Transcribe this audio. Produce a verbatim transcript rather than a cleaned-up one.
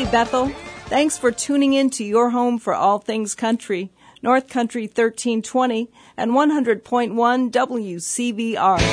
Hey, Bethel. Thanks for tuning in to your home for all things country, North Country thirteen twenty and one hundred point one W C B R.